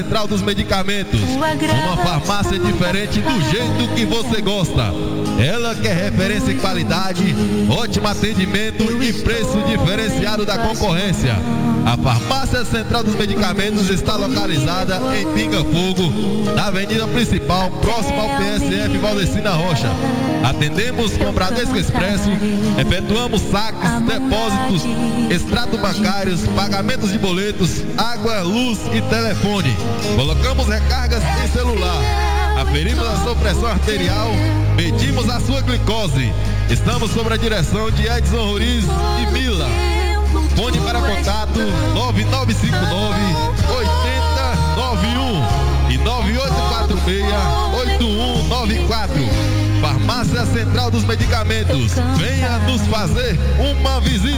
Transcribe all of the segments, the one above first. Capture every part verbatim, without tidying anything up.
Central dos Medicamentos, uma farmácia diferente do jeito que você gosta. Ela que é referência em qualidade, ótimo atendimento e preço diferenciado da concorrência. A Farmácia Central dos Medicamentos está localizada em Pinga Fogo, na avenida principal, próximo ao P S F Valdecina Rocha. Atendemos com Bradesco Expresso, efetuamos saques, depósitos, extratos bancários, pagamentos de boletos, água, luz e telefone. Colocamos recargas em celular. Aferimos a sua pressão arterial, medimos a sua glicose. Estamos sob a direção de Edson Roriz e Mila. Fone para contato nove nove cinco nove, oito zero nove um e nove oito quatro seis, oito um nove quatro. Farmácia Central dos Medicamentos. Venha nos fazer uma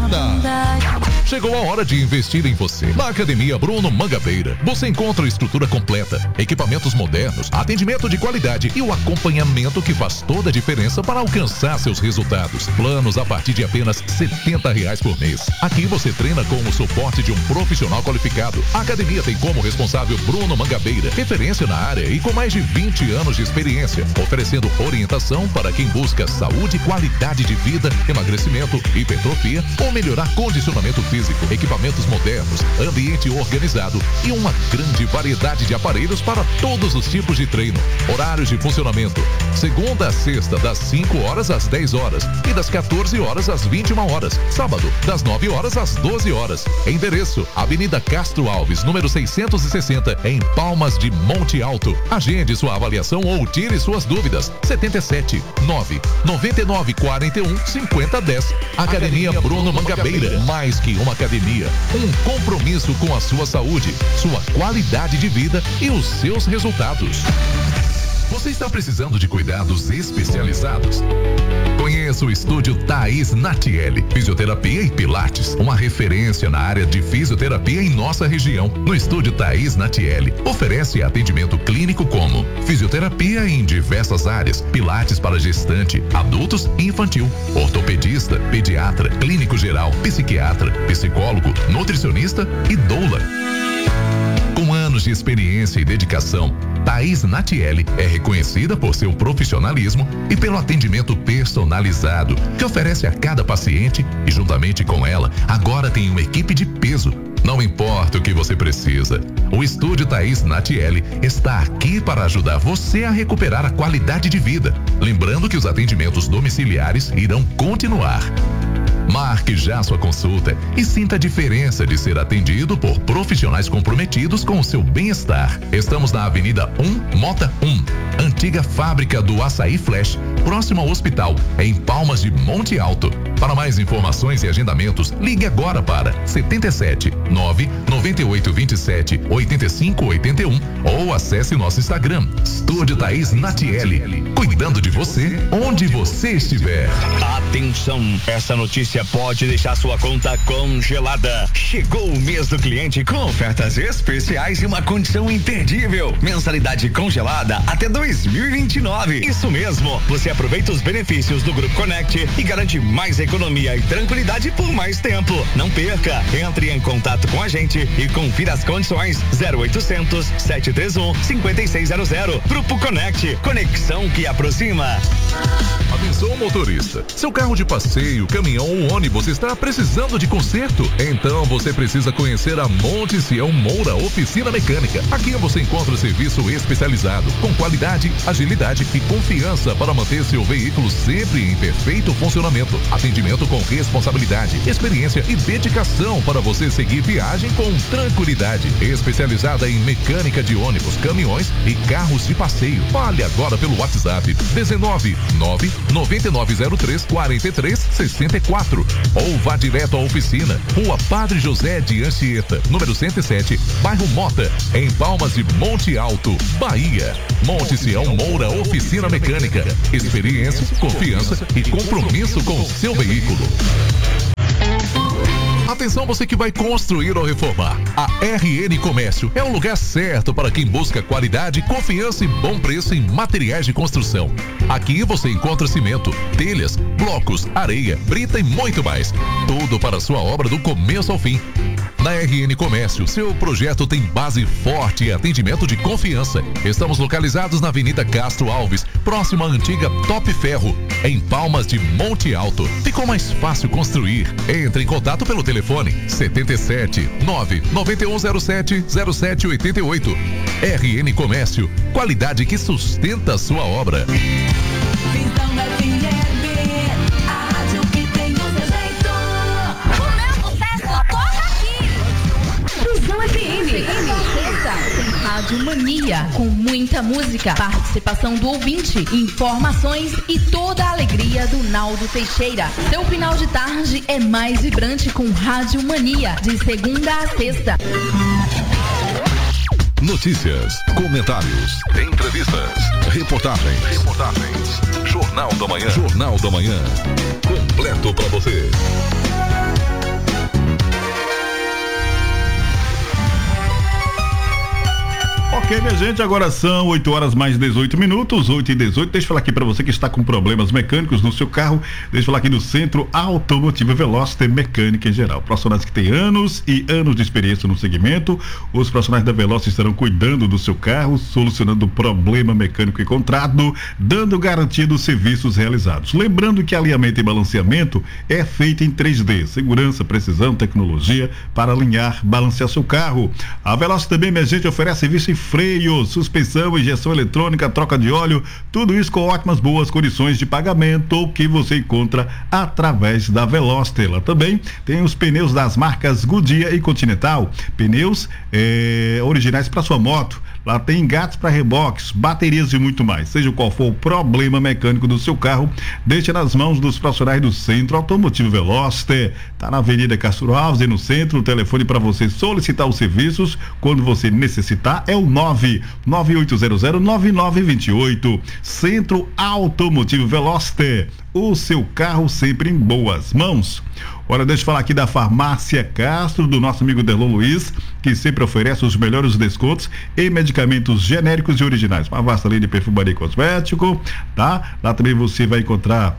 visita. Chegou a hora de investir em você. Na Academia Bruno Mangabeira, você encontra estrutura completa, equipamentos modernos, atendimento de qualidade e o acompanhamento que faz toda a diferença para alcançar seus resultados. Planos a partir de apenas setenta reais por mês. Aqui você treina com o suporte de um profissional qualificado. A academia tem como responsável Bruno Mangabeira, referência na área e com mais de vinte anos de experiência, oferecendo orientação para quem busca saúde, qualidade de vida, emagrecimento, hipertrofia ou melhorar condicionamento físico. Equipamentos modernos, ambiente organizado e uma grande variedade de aparelhos para todos os tipos de treino. Horários de funcionamento: segunda a sexta, das cinco horas às dez horas e das quatorze horas às vinte e uma horas. Sábado, das nove horas às doze horas. Endereço: Avenida Castro Alves, número seiscentos e sessenta, em Palmas de Monte Alto. Agende sua avaliação ou tire suas dúvidas. setenta e sete, nove, noventa e nove, quarenta e um, cinquenta, dez. Academia Bruno Mangabeira. Mais que uma academia, um compromisso com a sua saúde, sua qualidade de vida e os seus resultados. Você está precisando de cuidados especializados? Conheça o Estúdio Thaís Natiele, Fisioterapia e Pilates, uma referência na área de fisioterapia em nossa região. No Estúdio Thaís Natiele, oferece atendimento clínico como fisioterapia em diversas áreas, pilates para gestante, adultos e infantil, ortopedista, pediatra, clínico geral, psiquiatra, psicólogo, nutricionista e doula. Com anos de experiência e dedicação, Thaís Natiele é reconhecida por seu profissionalismo e pelo atendimento personalizado que oferece a cada paciente e, juntamente com ela, agora tem uma equipe de peso. Não importa o que você precisa, o Estúdio Thaís Natiele está aqui para ajudar você a recuperar a qualidade de vida. Lembrando que os atendimentos domiciliares irão continuar. Marque já sua consulta e sinta a diferença de ser atendido por profissionais comprometidos com o seu bem-estar. Estamos na Avenida um, Mota um, antiga fábrica do Açaí Flash, próximo ao hospital, em Palmas de Monte Alto. Para mais informações e agendamentos, ligue agora para setenta e sete, nove, noventa e oito, vinte e sete, oitenta e cinco, oitenta e um ou acesse nosso Instagram, Estúdio Thaís Natiele, cuidando de você onde você estiver. Atenção, essa notícia pode deixar sua conta congelada. Chegou o mês do cliente com ofertas especiais e uma condição imperdível. Mensalidade congelada até dois mil e vinte e nove. Isso mesmo, você aproveita os benefícios do Grupo Connect e garante mais economia e tranquilidade por mais tempo. Não perca, entre em contato com a gente e confira as condições. Zero oitocentos, sete três um, cinco seis zero zero. Grupo Connect, conexão que aproxima. Atenção, motorista, seu carro de passeio, caminhão ou ônibus está precisando de conserto? Então você precisa conhecer a Monte Sião Moura Oficina Mecânica. Aqui você encontra o serviço especializado, com qualidade, agilidade e confiança para manter seu veículo sempre em perfeito funcionamento. Atendimento com responsabilidade, experiência e dedicação para você seguir viagem com tranquilidade. Especializada em mecânica de ônibus, caminhões e carros de passeio. Fale agora pelo WhatsApp dezenove, nove, noventa e nove zero três, quarenta e três, sessenta e quatro ou vá direto à oficina, Rua Padre José de Anchieta, número cento e sete, bairro Mota, em Palmas de Monte Alto, Bahia. Monte Sião Moura Oficina Mecânica. Experiência, confiança e compromisso com o seu veículo. Atenção, você que vai construir ou reformar. A R N Comércio é o lugar certo para quem busca qualidade, confiança e bom preço em materiais de construção. Aqui você encontra cimento, telhas, blocos, areia, brita e muito mais. Tudo para a sua obra do começo ao fim. Na R N Comércio, seu projeto tem base forte e atendimento de confiança. Estamos localizados na Avenida Castro Alves, próximo à antiga Top Ferro, em Palmas de Monte Alto. Ficou mais fácil construir. Entre em contato pelo telefone setenta e sete, nove nove um zero sete, zero sete oito oito. R N Comércio, qualidade que sustenta a sua obra. Visão F M, a rádio que tem o seu jeito. O meu sucesso toca aqui. Visão F M. Tem Rádio Mania, com muita música, participação do ouvinte, informações e toda a alegria do Naldo Teixeira. Seu final de tarde é mais vibrante com Rádio Mania, de segunda a sexta. Notícias, comentários, entrevistas, reportagens, reportagens. Jornal da Manhã. Jornal da Manhã. Completo para você. Ok, minha gente, agora são oito horas mais dezoito minutos, oito e dezoito. Deixa eu falar aqui para você que está com problemas mecânicos no seu carro. Deixa eu falar aqui no Centro Automotivo Veloster Mecânica em geral. Profissionais que têm anos e anos de experiência no segmento. Os profissionais da Veloster estarão cuidando do seu carro, solucionando o problema mecânico encontrado, dando garantia dos serviços realizados. Lembrando que alinhamento e balanceamento é feito em três D. Segurança, precisão, tecnologia para alinhar, balancear seu carro. A Veloster também, minha gente, oferece serviço em freio, suspensão, injeção eletrônica, troca de óleo, tudo isso com ótimas, boas condições de pagamento que você encontra através da Veloster. Ela também tem os pneus das marcas Goodyear e Continental, pneus eh, originais para sua moto. Lá tem engates para reboques, baterias e muito mais. Seja qual for o problema mecânico do seu carro, deixa nas mãos dos profissionais do Centro Automotivo Veloster. Tá na Avenida Castro Alves e no centro. O telefone para você solicitar os serviços quando você necessitar é o nove nove oito zero zero nove nove dois oito. Centro Automotivo Veloster. O seu carro sempre em boas mãos. Olha, deixa eu falar aqui da Farmácia Castro, do nosso amigo Derlon Luiz, que sempre oferece os melhores descontos em medicamentos genéricos e originais. Uma vasta linha de perfumaria e cosmético, tá? Lá também você vai encontrar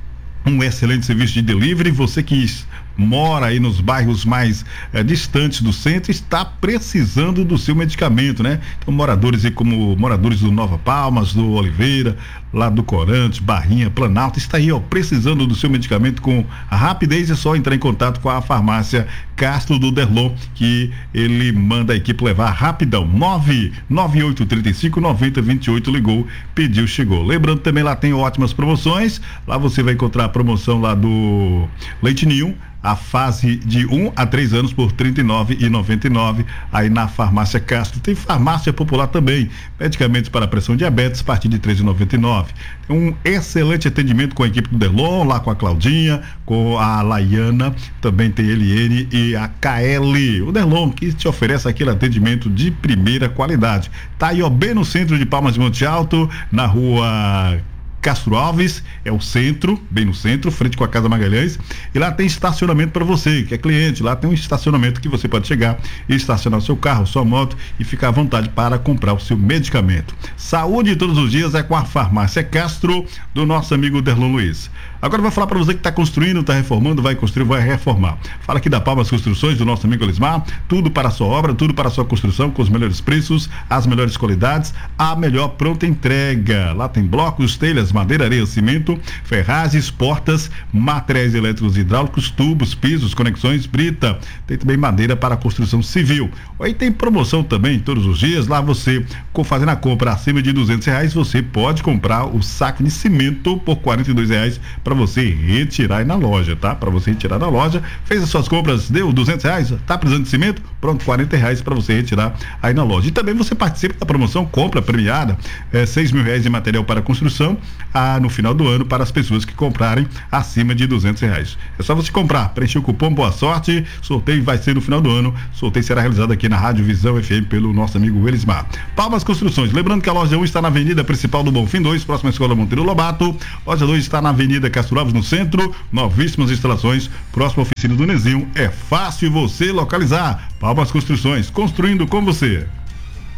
um excelente serviço de delivery. Você que mora aí nos bairros mais eh, distantes do centro, está precisando do seu medicamento, né? Então, moradores aí como moradores do Nova Palmas, do Oliveira, lá do Corante, Barrinha, Planalto, está aí, ó, precisando do seu medicamento com a rapidez. É só entrar em contato com a Farmácia Castro do Derlon, que ele manda a equipe levar rapidão. nove nove oito três cinco nove zero dois oito, ligou, pediu, chegou. Lembrando também, lá tem ótimas promoções. Lá você vai encontrar a promoção lá do Leite Ninho, a fase de um a três anos por trinta e nove reais e noventa e nove centavos aí na Farmácia Castro. Tem farmácia popular também, medicamentos para pressão diabetes a partir de três reais e noventa e nove centavos. Um excelente atendimento com a equipe do Derlon, lá com a Claudinha, com a Laiana, também tem Eliene e a K L. O Derlon que te oferece aquele atendimento de primeira qualidade. Tá aí, ó, bem no centro de Palmas de Monte Alto, na rua Castro Alves, é o centro, bem no centro, frente com a Casa Magalhães, e lá tem estacionamento para você, que é cliente. Lá tem um estacionamento que você pode chegar e estacionar o seu carro, sua moto e ficar à vontade para comprar o seu medicamento. Saúde todos os dias é com a Farmácia Castro, do nosso amigo Derlon Luiz. Agora eu vou falar para você que está construindo, está reformando, vai construir, vai reformar. Fala aqui da Palmas Construções, do nosso amigo Elismar, tudo para a sua obra, tudo para a sua construção, com os melhores preços, as melhores qualidades, a melhor pronta entrega. Lá tem blocos, telhas, madeira, areia, cimento, ferragens, portas, materiais elétricos e hidráulicos, tubos, pisos, conexões, brita. Tem também madeira para a construção civil. Aí tem promoção também todos os dias. Lá você, fazendo a compra acima de duzentos reais, você pode comprar o saco de cimento por quarenta e dois reais para você retirar aí na loja, tá? Para você retirar na loja, fez as suas compras, deu duzentos reais, tá precisando de cimento? Pronto, quarenta reais para você retirar aí na loja. E também você participa da promoção compra premiada, é, seis mil reais de material para construção, ah, no final do ano, para as pessoas que comprarem acima de duzentos reais. É só você comprar, preencher o cupom Boa Sorte, sorteio vai ser no final do ano, sorteio será realizado aqui na Rádio Visão F M pelo nosso amigo Elismar. Palmas Construções, lembrando que a loja um está na Avenida Principal do Bonfim dois, próxima à Escola Monteiro Lobato. Loja dois está na Avenida Castro Alves, no centro, novíssimas instalações, próxima à oficina do Nezinho. É fácil você localizar. Palmas Construções, construindo com você.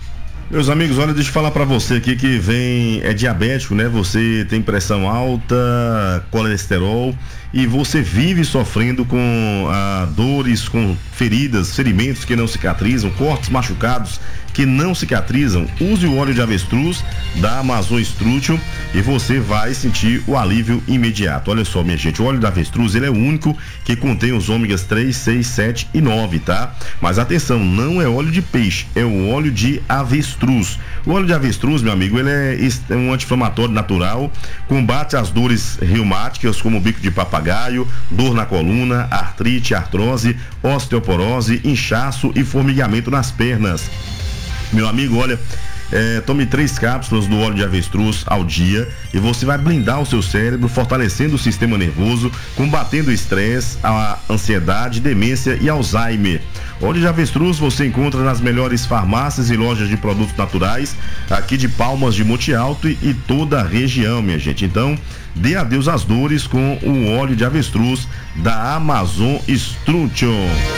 Meus amigos, olha, deixa eu falar pra você aqui que vem, é diabético, né? Você tem pressão alta, colesterol e você vive sofrendo com ah, dores, com feridas, ferimentos que não cicatrizam, cortes machucados que não cicatrizam. Use o óleo de avestruz da Amazon Structure e você vai sentir o alívio imediato. Olha só, minha gente, o óleo de avestruz, ele é o único que contém os ômegas três, seis, sete e nove, tá? Mas atenção, não é óleo de peixe, é o óleo de avestruz. O óleo de avestruz, meu amigo, ele é um anti-inflamatório natural, combate as dores reumáticas como bico de papagaio, dor na coluna, artrite, artrose, osteoporose, inchaço e formigamento nas pernas. Meu amigo, olha, é, tome três cápsulas do óleo de avestruz ao dia e você vai blindar o seu cérebro, fortalecendo o sistema nervoso, combatendo o estresse, a ansiedade, demência e Alzheimer. Óleo de avestruz você encontra nas melhores farmácias e lojas de produtos naturais aqui de Palmas de Monte Alto e, e toda a região, minha gente. Então, dê adeus às dores com o óleo de avestruz da Amazon Structure.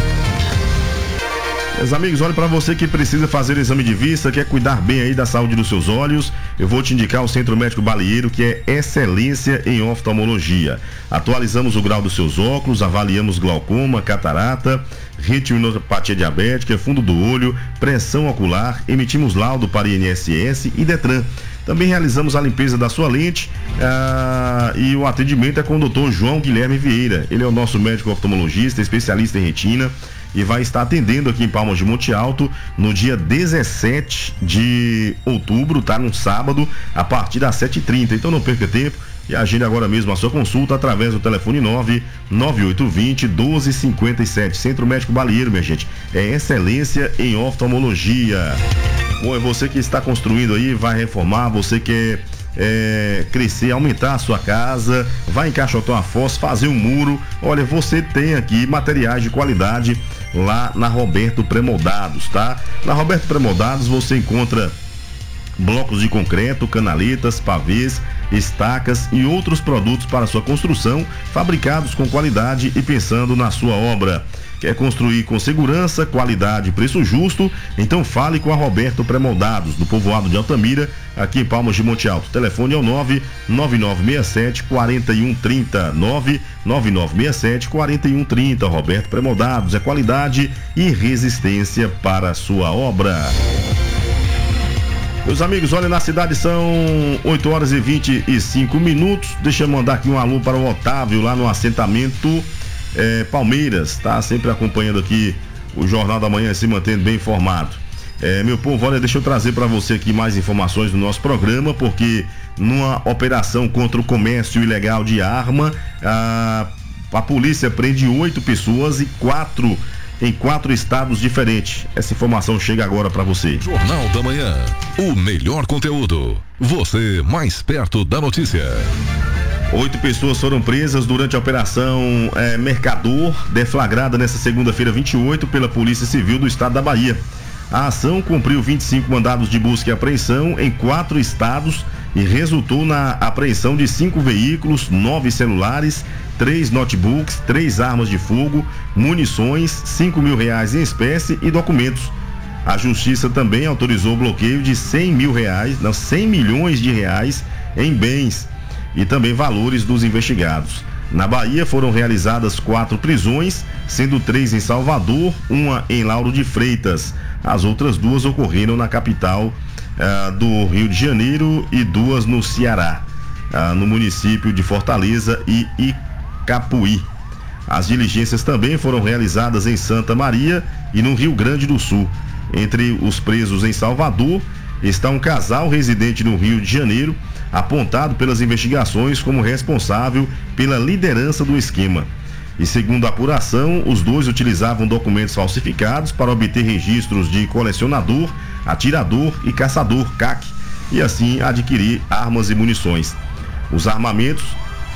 Meus amigos, olha, para você que precisa fazer exame de vista, quer cuidar bem aí da saúde dos seus olhos, eu vou te indicar o Centro Médico Balieiro, que é excelência em oftalmologia. Atualizamos o grau dos seus óculos, avaliamos glaucoma, catarata, retinopatia diabética, fundo do olho, pressão ocular, emitimos laudo para I N S S e Detran. Também realizamos a limpeza da sua lente ah, e o atendimento é com o doutor João Guilherme Vieira. Ele é o nosso médico oftalmologista, especialista em retina, e vai estar atendendo aqui em Palmas de Monte Alto no dia dezessete de outubro, tá? Num sábado, a partir das sete e trinta. Então não perca tempo e agende agora mesmo a sua consulta através do telefone nove nove oito dois zero um dois cinco sete. Centro Médico Balieiro, minha gente, é excelência em oftalmologia. Bom, é você que está construindo aí, vai reformar, você quer É, crescer, aumentar a sua casa, vai encaixotar uma fossa, fazer um muro. Olha, você tem aqui materiais de qualidade lá na Roberto Premoldados, tá? Na Roberto Premoldados você encontra blocos de concreto, canaletas, pavês, estacas e outros produtos para sua construção, fabricados com qualidade e pensando na sua obra. Quer construir com segurança, qualidade e preço justo? Então fale com a Roberto Premoldados, do povoado de Altamira, aqui em Palmas de Monte Alto. O telefone é o nove nove nove seis sete quatro um três zero, nove nove nove seis sete quatro um três zero. Roberto Premoldados é qualidade e resistência para a sua obra. Meus amigos, olha, na cidade são oito horas e vinte e cinco minutos. Deixa eu mandar aqui um alô para o Otávio, lá no assentamento É, Palmeiras, tá sempre acompanhando aqui o Jornal da Manhã, se mantendo bem informado. É, meu povo, olha, deixa eu trazer para você aqui mais informações do nosso programa, porque numa operação contra o comércio ilegal de arma, a, a polícia prende oito pessoas e quatro em quatro estados diferentes. Essa informação chega agora para você. Jornal da Manhã, o melhor conteúdo, você mais perto da notícia. Oito pessoas foram presas durante a operação é, Mercador, deflagrada nesta segunda-feira vinte e oito pela Polícia Civil do Estado da Bahia. A ação cumpriu vinte e cinco mandados de busca e apreensão em quatro estados e resultou na apreensão de cinco veículos, nove celulares, três notebooks, três armas de fogo, munições, cinco mil reais em espécie e documentos. A Justiça também autorizou o bloqueio de cem mil reais, não, cem milhões de reais em bens e também valores dos investigados. Na Bahia foram realizadas quatro prisões, sendo três em Salvador, uma em Lauro de Freitas. As outras duas ocorreram na capital ah, do Rio de Janeiro e duas no Ceará, ah, no município de Fortaleza e Icapuí. As diligências também foram realizadas em Santa Maria e no Rio Grande do Sul. Entre os presos em Salvador está um casal residente no Rio de Janeiro, apontado pelas investigações como responsável pela liderança do esquema. E segundo a apuração, os dois utilizavam documentos falsificados para obter registros de colecionador, atirador e caçador C A C e assim adquirir armas e munições. Os armamentos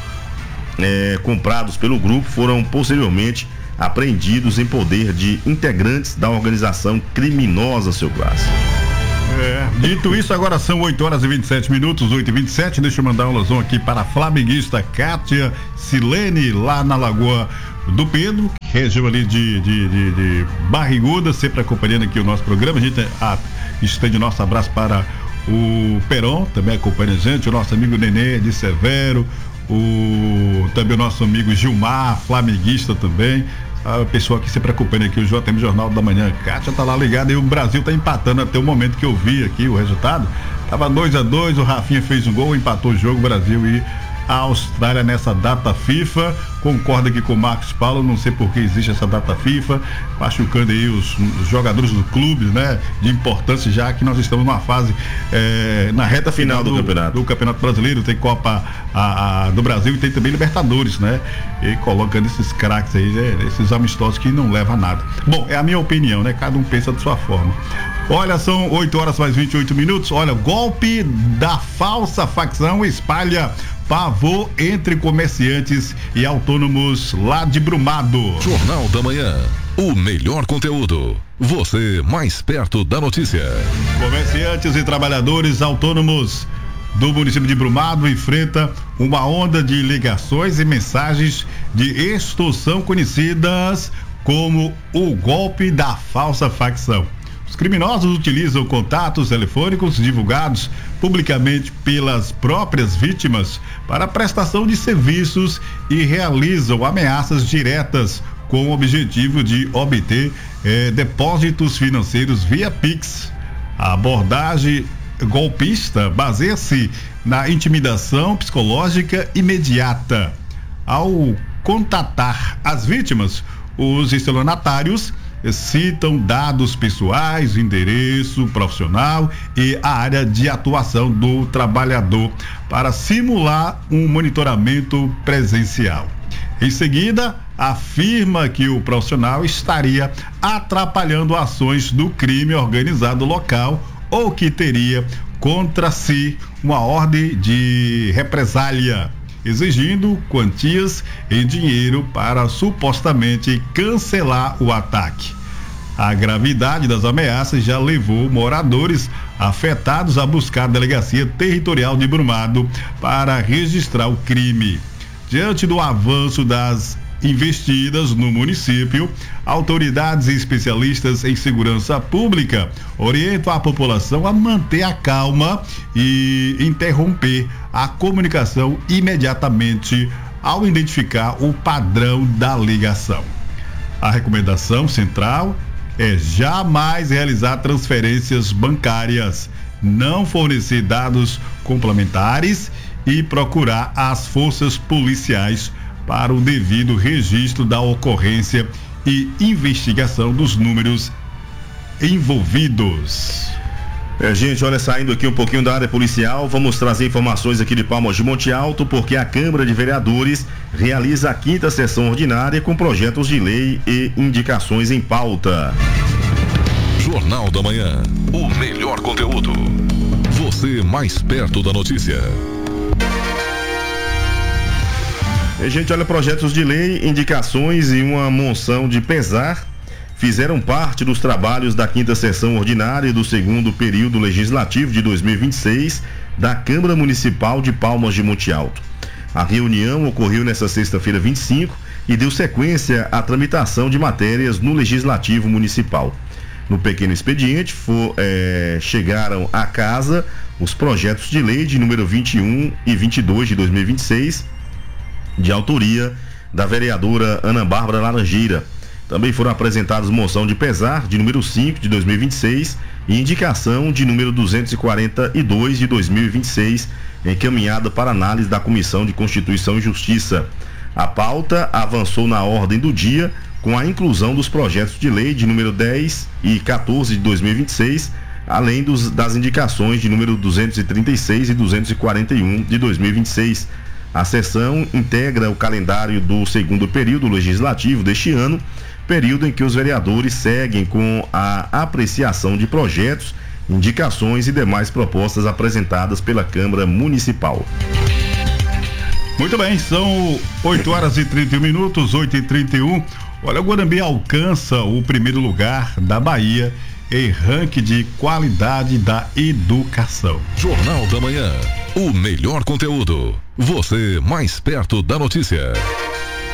é, comprados pelo grupo foram posteriormente apreendidos em poder de integrantes da organização criminosa, seu Clássico. É, dito isso, agora são oito horas e vinte e sete minutos, oito e vinte e sete. Deixa eu mandar um alusão aqui para a flamenguista Kátia Silene, lá na Lagoa do Pedro, região ali de, de, de, de Barriguda, sempre acompanhando aqui o nosso programa. A gente a, Estende nosso abraço para o Peron, também acompanha a gente, o nosso amigo Nenê de Severo, o, também o nosso amigo Gilmar, flamenguista também, a pessoa que sempre acompanha aqui o J M Jornal da Manhã. Kátia tá lá ligada e o Brasil tá empatando até o momento que eu vi aqui o resultado. Tava dois a dois, o Rafinha fez um gol, empatou o jogo, Brasil e a Austrália nessa data FIFA. Concordo aqui com o Marcos Paulo, não sei por que existe essa data FIFA, machucando aí os, os jogadores do clube, né? De importância, já que nós estamos numa fase é, na reta final, final do, do, campeonato. do Campeonato Brasileiro, tem Copa a, a, do Brasil e tem também Libertadores, né? E colocando esses craques aí, é, esses amistosos que não levam a nada. Bom, é a minha opinião, né? Cada um pensa de sua forma. Olha, são oito horas mais vinte e oito minutos. Olha, golpe da falsa facção espalha pavor entre comerciantes e autônomos lá de Brumado. Jornal da Manhã, o melhor conteúdo. Você mais perto da notícia. Comerciantes e trabalhadores autônomos do município de Brumado enfrenta uma onda de ligações e mensagens de extorsão conhecidas como o golpe da falsa facção. Os criminosos utilizam contatos telefônicos divulgados publicamente pelas próprias vítimas para prestação de serviços e realizam ameaças diretas com o objetivo de obter eh, depósitos financeiros via Pix. A abordagem golpista baseia-se na intimidação psicológica imediata. Ao contatar as vítimas, os estelionatários citam dados pessoais, endereço profissional e a área de atuação do trabalhador para simular um monitoramento presencial. Em seguida, afirma que o profissional estaria atrapalhando ações do crime organizado local ou que teria contra si uma ordem de represália, exigindo quantias em dinheiro para supostamente cancelar o ataque. A gravidade das ameaças já levou moradores afetados a buscar a Delegacia Territorial de Brumado para registrar o crime. Diante do avanço das investidas no município, autoridades e especialistas em segurança pública orientam a população a manter a calma e interromper a comunicação imediatamente ao identificar o padrão da ligação. A recomendação central é jamais realizar transferências bancárias, não fornecer dados complementares e procurar as forças policiais para o devido registro da ocorrência e investigação dos números envolvidos. É, gente, olha, saindo aqui um pouquinho da área policial, vamos trazer informações aqui de Palmas de Monte Alto, porque a Câmara de Vereadores realiza a quinta sessão ordinária com projetos de lei e indicações em pauta. Jornal da Manhã, o melhor conteúdo. Você mais perto da notícia. É, gente, olha, projetos de lei, indicações e uma moção de pesar fizeram parte dos trabalhos da quinta sessão ordinária do segundo período legislativo de dois mil e vinte e seis da Câmara Municipal de Palmas de Monte Alto. A reunião ocorreu nesta sexta-feira vinte e cinco e deu sequência à tramitação de matérias no Legislativo Municipal. No pequeno expediente for, é, chegaram à casa os projetos de lei de número vinte e um e vinte e dois de dois mil e vinte e seis, de autoria da vereadora Ana Bárbara Laranjeira. Também foram apresentadas moção de pesar de número cinco de dois mil e vinte e seis e indicação de número duzentos e quarenta e dois de dois mil e vinte e seis, encaminhada para análise da Comissão de Constituição e Justiça. A pauta avançou na ordem do dia com a inclusão dos projetos de lei de número dez e quatorze de dois mil e vinte e seis, além dos, das indicações de número duzentos e trinta e seis e duzentos e quarenta e um de dois mil e vinte e seis. A sessão integra o calendário do segundo período legislativo deste ano, período em que os vereadores seguem com a apreciação de projetos, indicações e demais propostas apresentadas pela Câmara Municipal. Muito bem, são oito horas e trinta e um minutos, oito e trinta e um. Olha, o Guarambê alcança o primeiro lugar da Bahia em ranking de qualidade da educação. Jornal da Manhã, o melhor conteúdo. Você mais perto da notícia.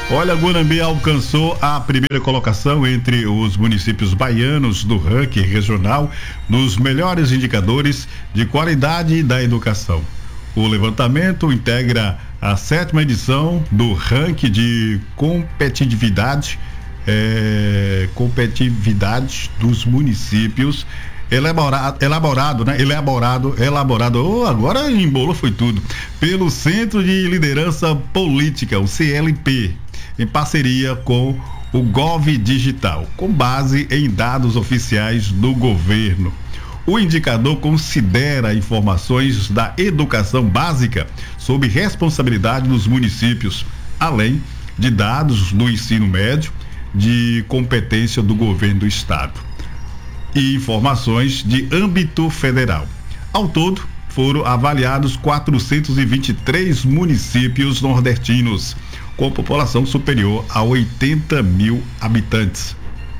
Olha, Guanambi alcançou a primeira colocação entre os municípios baianos do ranking regional nos melhores indicadores de qualidade da educação. O levantamento integra a sétima edição do ranking de competitividade, é, competitividade dos municípios, elaborado, elaborado, né? Elaborado, elaborado, oh, agora embolou foi tudo, pelo Centro de Liderança Política, o C L P, em parceria com o Gov Digital, com base em dados oficiais do governo. O indicador considera informações da educação básica sob responsabilidade dos municípios, além de dados do ensino médio, de competência do governo do estado e informações de âmbito federal. Ao todo, foram avaliados quatrocentos e vinte e três municípios nordestinos, com população superior a oitenta mil habitantes.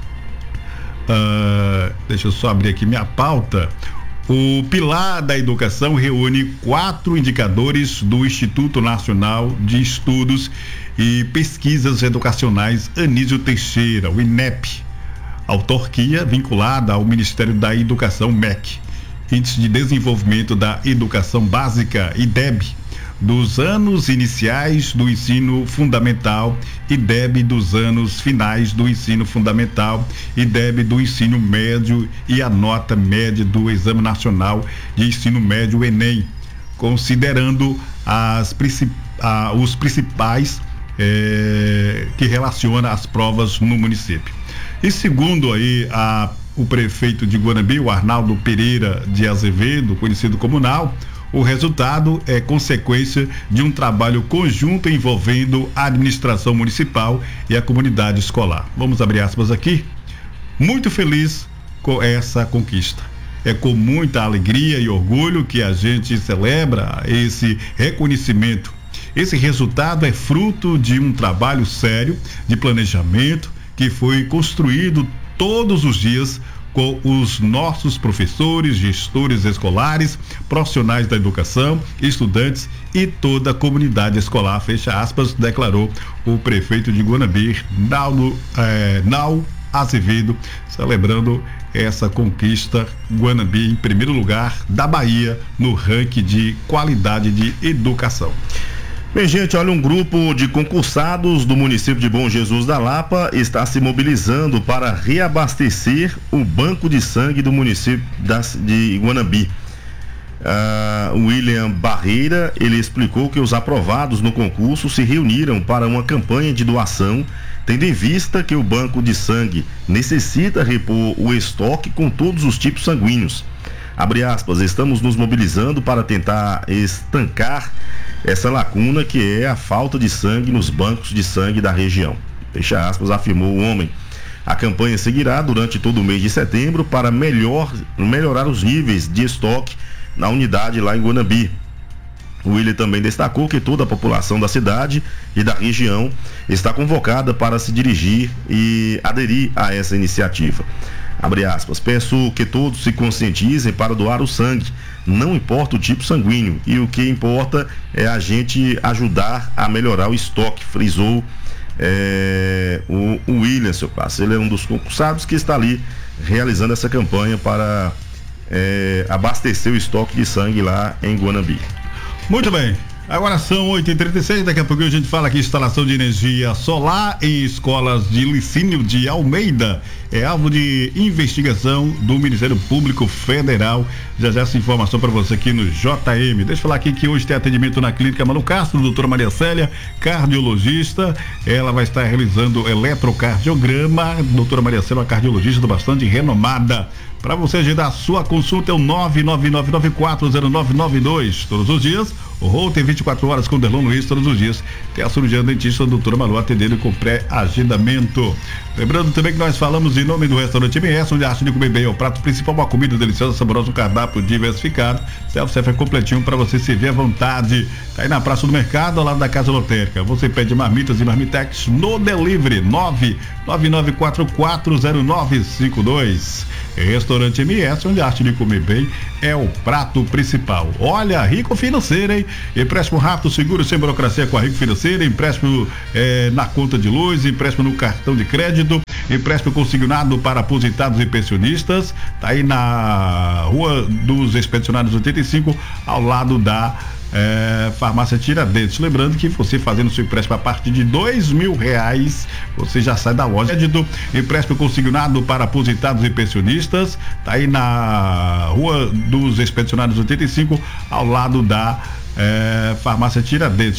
Uh, deixa eu só abrir aqui minha pauta. O pilar da educação reúne quatro indicadores do Instituto Nacional de Estudos e Pesquisas Educacionais Anísio Teixeira, o INEP, autarquia vinculada ao Ministério da Educação, M E C, Índice de Desenvolvimento da Educação Básica, I D E B, dos anos iniciais do ensino fundamental, I D E B dos anos finais do ensino fundamental, I D E B do ensino médio e a nota média do Exame Nacional de Ensino Médio, Enem, considerando as, a, os principais eh, que relaciona as provas no município. E segundo aí a, o prefeito de Guanambi, o Arnaldo Pereira de Azevedo, conhecido como Nau, o resultado é consequência de um trabalho conjunto envolvendo a administração municipal e a comunidade escolar. Vamos abrir aspas aqui. Muito feliz com essa conquista. É com muita alegria e orgulho que a gente celebra esse reconhecimento. Esse resultado é fruto de um trabalho sério de planejamento que foi construído todos os dias com os nossos professores, gestores escolares, profissionais da educação, estudantes e toda a comunidade escolar, fecha aspas, declarou o prefeito de Guanambi, Nau, eh, Nau Azevedo, celebrando essa conquista. Guanambi em primeiro lugar da Bahia no ranking de qualidade de educação. Bem, gente, olha, um grupo de concursados do município de Bom Jesus da Lapa está se mobilizando para reabastecer o banco de sangue do município das, de Guanambi. Uh, William Barreira, ele explicou que os aprovados no concurso se reuniram para uma campanha de doação, tendo em vista que o banco de sangue necessita repor o estoque com todos os tipos sanguíneos. Abre aspas, estamos nos mobilizando para tentar estancar essa lacuna que é a falta de sangue nos bancos de sangue da região. Fecha aspas, afirmou o homem. A campanha seguirá durante todo o mês de setembro para melhor, melhorar os níveis de estoque na unidade lá em Guanambi. O William também destacou que toda a população da cidade e da região está convocada para se dirigir e aderir a essa iniciativa. Abre aspas, peço que todos se conscientizem para doar o sangue, não importa o tipo sanguíneo, e o que importa é a gente ajudar a melhorar o estoque, frisou é, o, o William, seu passo. Ele é um dos concursados que está ali realizando essa campanha para é, abastecer o estoque de sangue lá em Guanambi. Muito bem. Agora são oito e trinta e seis, daqui a pouco a gente fala aqui instalação de energia solar em escolas de Licínio de Almeida. É alvo de investigação do Ministério Público Federal. Já já essa informação para você aqui no J M. Deixa eu falar aqui que hoje tem atendimento na clínica Mano Castro, doutora Maria Célia, cardiologista. Ela vai estar realizando eletrocardiograma. Doutora Maria Célia, uma cardiologista bastante renomada. Para você agendar a sua consulta é o nove nove nove nove quatro zero nove nove dois. Todos os dias, o Rô tem vinte e quatro horas com o Derlon Luiz, todos os dias. Tem a cirurgiã dentista, a doutora Malu, atendendo com pré-agendamento. Lembrando também que nós falamos em nome do restaurante M S, onde a arte de comer bem é o prato principal, uma comida deliciosa, saborosa, um cardápio diversificado. Self-service é completinho para você servir à vontade. Tá aí na Praça do Mercado, ao lado da Casa Lotérica. Você pede marmitas e marmitex no delivery nove nove nove quatro quatro zero nove cinco dois. Restaurante M S, onde a arte de comer bem é o prato principal. Olha, Rico Financeira, hein? Empréstimo rápido, seguro, sem burocracia com a Rico Financeira, empréstimo eh, na conta de luz, empréstimo no cartão de crédito, empréstimo consignado para aposentados e pensionistas. Tá aí na Rua dos Expedicionários oitenta e cinco, ao lado da É, Farmácia Tiradentes. Lembrando que você fazendo seu empréstimo a partir de dois mil reais, você já sai da loja. Crédito, empréstimo consignado para aposentados e pensionistas. Tá aí na Rua dos Expedicionários oitenta e cinco, ao lado da É, Farmácia Tiradentes.